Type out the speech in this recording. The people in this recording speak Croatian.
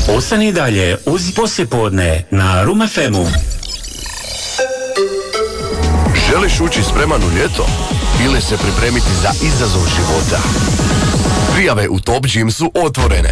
Ostani dalje uz poslijepodne na Room FM-u. Želiš ući spreman u ljeto? Ili se pripremiti za izazov života? Prijave u Top Gym su otvorene.